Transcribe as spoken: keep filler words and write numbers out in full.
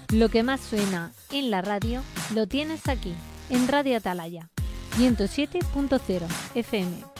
Lo que más suena en la radio lo tienes aquí, en Radio Atalaya, ciento siete punto cero F M.